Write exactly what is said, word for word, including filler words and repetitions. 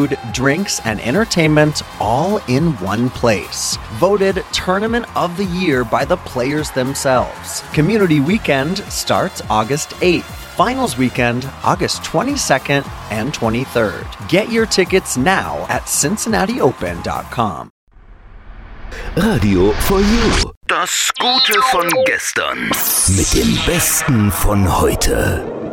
food, drinks, and entertainment all in one place. Voted Tournament of the Year by the players themselves. Community Weekend starts August eighth. Finals Weekend, August twenty-second and twenty-third. Get your tickets now at cincinnati open dot com. Radio for You. Das Gute von gestern. Mit dem Besten von heute.